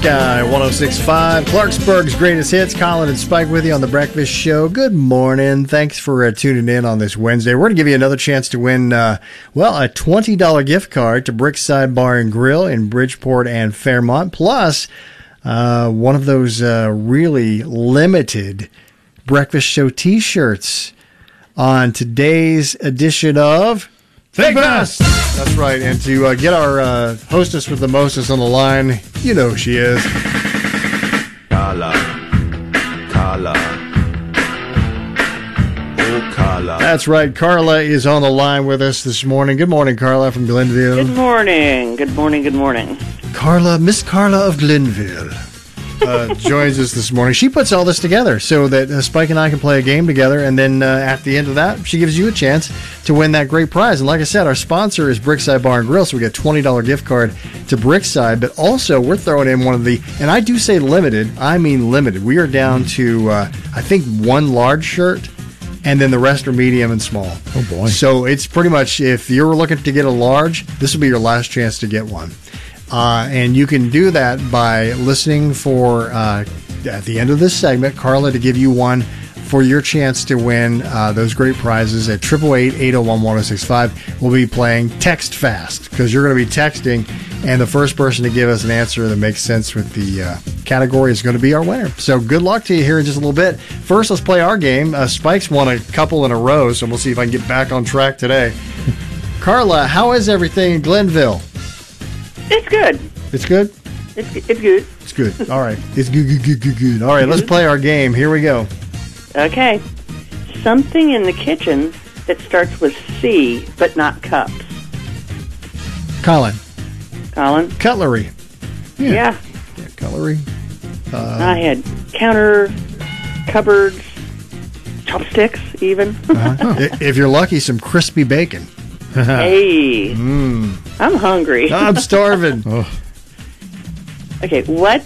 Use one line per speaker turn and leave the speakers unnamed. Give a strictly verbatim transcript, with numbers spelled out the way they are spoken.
Sky one oh six point five, Clarksburg's greatest hits. Colin and Spike with you on The Breakfast Show. Good morning. Thanks for uh, tuning in on this Wednesday. We're going to give you another chance to win, uh, well, a twenty dollars gift card to Brickside Bar and Grill in Bridgeport and Fairmont, plus uh, one of those uh, really limited Breakfast Show t-shirts on today's edition of Fake Fest. That's right. And to uh, get our uh, hostess with the mostest on the line, you know who she is.
Carla. Carla. Oh, Carla.
That's right. Carla is on the line with us this morning. Good morning, Carla from Glenville.
Good morning. Good morning. Good morning.
Carla, Miss Carla of Glenville. Uh, joins us this morning. She puts all this together so that uh, Spike and I can play a game together, and then uh, at the end of that, she gives you a chance to win that great prize. And like I said, our sponsor is Brickside Bar and Grill, so we get a twenty dollars gift card to Brickside, but also we're throwing in one of the, and I do say limited, I mean limited. We are down to, uh, I think, one large shirt, and then the rest are medium and small.
Oh, boy.
So it's pretty much, if you're looking to get a large, this will be your last chance to get one. Uh, and you can do that by listening for, uh, at the end of this segment, Carla to give you one for your chance to win uh, those great prizes at eight eight eight, eight oh one, one oh six five. We'll be playing Text Fast because you're going to be texting, and the first person to give us an answer that makes sense with the uh, category is going to be our winner. So good luck to you here in just a little bit. First, let's play our game. Uh, Spike's won a couple in a row, so we'll see if I can get back on track today. Carla, how is everything in Glenville?
It's good.
It's good?
It's it's good.
It's good. All right. It's good, good, good, good, good. All right, let's play our game. Here we go.
Okay. Something in the kitchen that starts with C, but not cups.
Colin.
Colin?
Cutlery.
Yeah.
Yeah, cutlery. Uh,
I had counter, cupboards, chopsticks, even.
uh-huh. If you're lucky, some crispy bacon.
Hey.
Mm.
I'm hungry.
I'm starving. Oh.
Okay, what